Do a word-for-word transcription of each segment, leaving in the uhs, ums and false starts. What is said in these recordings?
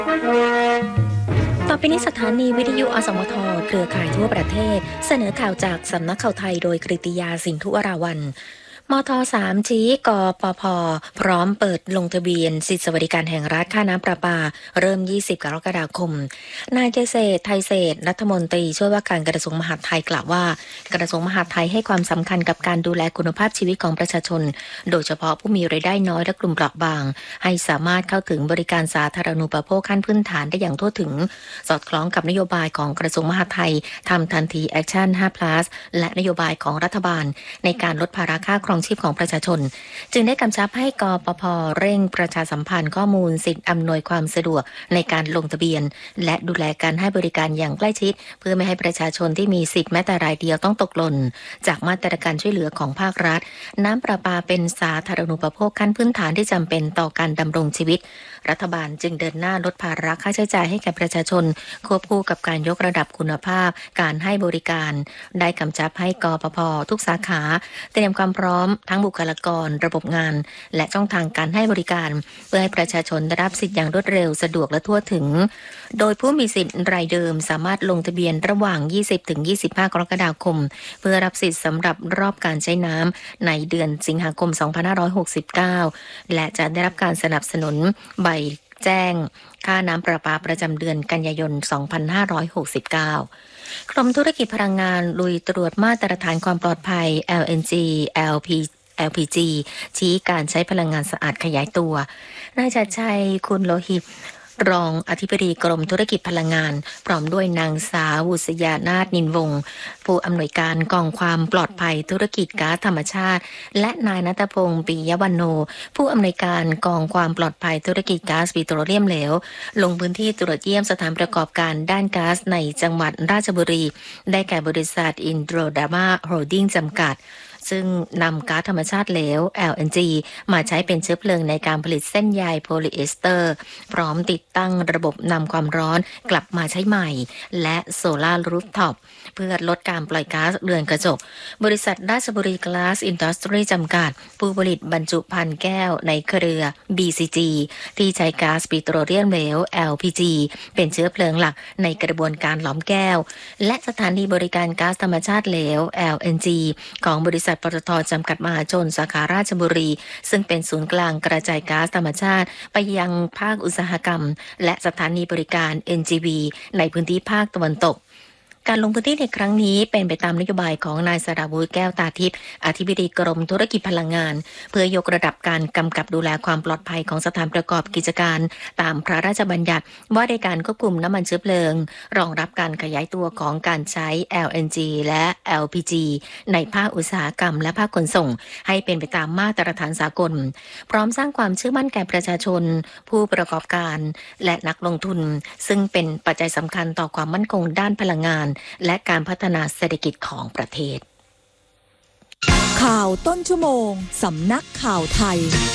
ต่อไปนี้สถานีวิทยุอสมทเครือข่ายทั่วประเทศเสนอข่าวจากสำนักข่าวไทยโดยกฤติยาสินธุวราวัลย์มทสามชี้กปพพร้อมเปิดลงทะเบียนสิทธิสวัสดิการแห่งรัฐค่าน้ำประปาเริ่มยี่สิบกรกฎาคมนายเกษตรไทยเศรษฐ์รัฐมนตรีช่วยว่าการกระทรวงมหาดไทยกล่าวว่ากระทรวงมหาดไทยให้ความสำคัญกับการดูแลคุณภาพชีวิตของประชาชนโดยเฉพาะผู้มีรายได้น้อยและกลุ่มเปราะบางให้สามารถเข้าถึงบริการสาธารณูปโภคขั้นพื้นฐานได้อย่างทั่วถึงสอดคล้องกับนโยบายของกระทรวงมหาดไทยทำทันทีแอคชั่น ห้า plus และนโยบายของรัฐบาลในการลดภาระค่าครองชีพของประชาชนจึงได้กำชับให้กปพเร่งประชาสัมพันธ์ข้อมูลสิทธิอำนวยความสะดวกในการลงทะเบียนและดูแลการให้บริการอย่างใกล้ชิดเพื่อไม่ให้ประชาชนที่มีสิทธิ์แม้แต่รายเดียวต้องตกหล่นจากมาตรการช่วยเหลือของภาครัฐน้ำประปาเป็นสาธารณูปโภคขั้นพื้นฐานที่จำเป็นต่อการดำรงชีวิตรัฐบาลจึงเดินหน้าลดภาระค่าใช้จ่ายให้แก่ประชาชนควบคู่กับการยกระดับคุณภาพการให้บริการได้กำชับให้กปพทุกสาขาเตรียมความพร้อมทั้งบุคลากรระบบงานและช่องทางการให้บริการเพื่อให้ประชาชนได้รับสิทธิ์อย่างรวดเร็วสะดวกและทั่วถึงโดยผู้มีสิทธิ์รายเดิมสามารถลงทะเบียนระหว่าง ยี่สิบถึงยี่สิบห้า กรกฎาคมเพื่อรับสิทธิ์สำหรับรอบการใช้น้ำในเดือนสิงหาคม สองพันห้าร้อยหกสิบเก้า และจะได้รับการสนับสนุนใบแจ้งค่าน้ำประปาประจำเดือนกันยายน สองพันห้าร้อยหกสิบเก้ากรมธุรกิจพลังงานลุยตรวจมาตรฐานความปลอดภัย แอล เอ็น จี แอล พี แอล พี จี ชี้การใช้พลังงานสะอาดขยายตัวนายชัดชัยคุณโลหิตรองอธิบดีกรมธุรกิจพลังงานพร้อมด้วยนางสาววุษยานาถนินวงศ์ผู้อำนวยการกองความปลอดภัยธุรกิจก๊าซธรรมชาติและนายณัฐพงศ์ปิยวันโนผู้อำนวยการกองความปลอดภัยธุรกิจก๊าซปิโตรเลียมเหลวลงพื้นที่ตรวจเยี่ยมสถานประกอบการด้านก๊าซในจังหวัดราชบุรีได้แก่บริษัทอินโดรดามาโฮลดิ้งจำกัดซึ่งนำก๊าซธรรมชาติเหลว แอล เอ็น จี มาใช้เป็นเชื้อเพลิงในการผลิตเส้นใยโพลีเอสเตอร์พร้อมติดตั้งระบบนำความร้อนกลับมาใช้ใหม่และโซลาร์รูฟท็อปเพื่อลดการปล่อยก๊าซเรือนกระจกบริษัทราชบุรีก๊าซอินดัสทรีจำกัดผู้ผลิตบรรจุภัณฑ์แก้วในเครือ บี ซี จี ที่ใช้ก๊าซปิโตรเลียมเหลว แอล พี จี เป็นเชื้อเพลิงหลักในกระบวนการหลอมแก้วและสถานีบริการก๊าซธรรมชาติเหลว แอล เอ็น จี ของบริษัทปตท.จำกัดมหาชนสาขาราชบุรีซึ่งเป็นศูนย์กลางกระจายก๊าซธรรมชาติไปยังภาคอุตสาหกรรมและสถานีบริการ เอ็น จี วี ในพื้นที่ภาคตะวันตกการลงพื้นที่ในครั้งนี้เป็นไปตามนโยบายของนายสราวุฒิแก้วตาทิพย์อธิบดีกรมธุรกิจพลังงานเพื่อยกระดับการกำกับดูแลความปลอดภัยของสถานประกอบกิจการตามพระราชบัญญัติว่าด้วยการควบคุมน้ำมันเชื้อเพลิงรองรับการขยายตัวของการใช้ แอล เอ็น จี และ แอล พี จี ในภาคอุตสาหกรรมและภาคขนส่งให้เป็นไปตามมาตรฐานสากลพร้อมสร้างความเชื่อมั่นแก่ประชาชนผู้ประกอบการและนักลงทุนซึ่งเป็นปัจจัยสำคัญต่อความมั่นคงด้านพลังงานและการพัฒนาเศรษฐกิจของประเทศข่าวต้นชั่วโมงสำนักข่าวไทย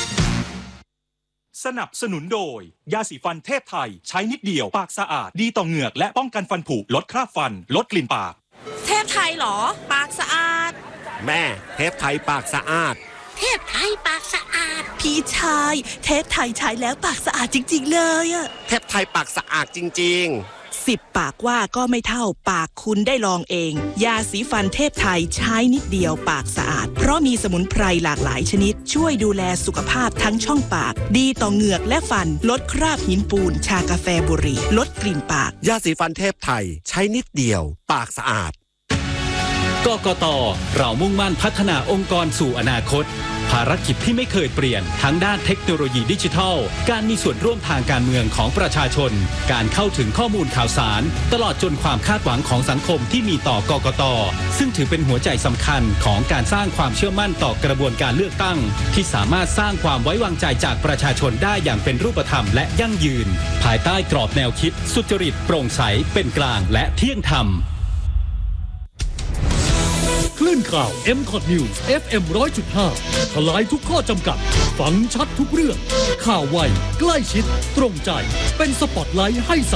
สนับสนุนโดยยาสีฟันเทพไทยใช้นิดเดียวปากสะอาดดีต่อเหงือกและป้องกันฟันผุลดคราบฟันลดกลิ่นปากเทพไทยเหรอปากสะอาดแม่เทพไทยปากสะอาดเทพไทยปากสะอาดพี่ชายเทพไทยใช้แล้วปากสะอาดจริงๆเลยอะเทพไทยปากสะอาดจริงๆสิบปากว่าก็ไม่เท่าปากคุณได้ลองเองยาสีฟันเทพไทยใช้นิดเดียวปากสะอาดเพราะมีสมุนไพรหลากหลายชนิดช่วยดูแลสุขภาพทั้งช่องปากดีต่อเหงือกและฟันลดคราบหินปูนชากาแฟบุหรี่ลดกลิ่นปากยาสีฟันเทพไทยใช้นิดเดียวปากสะอาดกกต.เรามุ่งมั่นพัฒนาองค์กรสู่อนาคตภารกิจที่ไม่เคยเปลี่ยนทั้งด้านเทคโนโลยีดิจิทัลการมีส่วนร่วมทางการเมืองของประชาชนการเข้าถึงข้อมูลข่าวสารตลอดจนความคาดหวังของสังคมที่มีต่อกกต.ซึ่งถือเป็นหัวใจสำคัญของการสร้างความเชื่อมั่นต่อกระบวนการเลือกตั้งที่สามารถสร้างความไว้วางใจจากประชาชนได้อย่างเป็นรูปธรรมและยั่งยืนภายใต้กรอบแนวคิดสุจริตโปร่งใสเป็นกลางและเที่ยงธรรมคลื่นข่าว เอ็ม คอท News เอฟ เอ็ม หนึ่งร้อยจุดห้า ทลายทุกข้อจำกัดฟังชัดทุกเรื่องข่าวไวใกล้ชิดตรงใจเป็นสปอตไลท์ให้